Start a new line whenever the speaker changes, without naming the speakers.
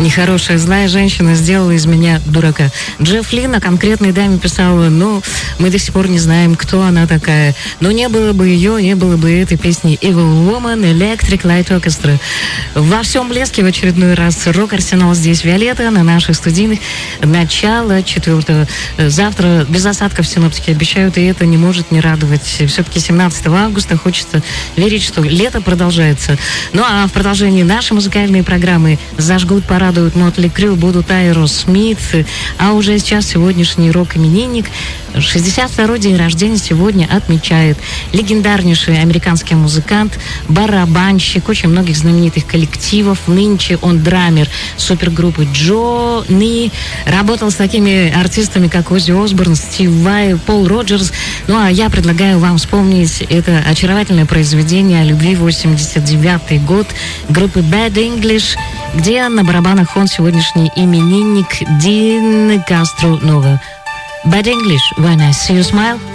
Нехорошая, злая женщина сделала из меня дурака. Джефф Линн о конкретной даме писал, мы до сих пор не знаем, кто она такая. Но не было бы ее, не было бы этой песни Evil Woman, Electric Light Orchestra. Во всем блеске в очередной раз рок-арсенал здесь Виолетта на наших студийных. Начало 4-го. Завтра без осадков синоптики обещают, и это не может не радовать. Все-таки 17 августа хочется верить, что лето продолжается. Ну а в продолжении нашей музыкальной программы зажгут, порадуют Мотли Крю, будут Аэросмит, а уже сейчас сегодняшний рок-именинник 62-й день рождения сегодня отмечает легендарнейший американский музыкант, барабанщик очень многих знаменитых коллективов. Нынче он драмер супергруппы Джонни. Работал с такими артистами, как Оззи Осборн, Стив Vai, Пол Роджерс. Ну а я предлагаю вам вспомнить это очаровательное произведение о любви, 89-й год, группы Bad English, где на барабанах он сегодняшний именинник Дин Кастро Нова. Bad English, when I see you smile.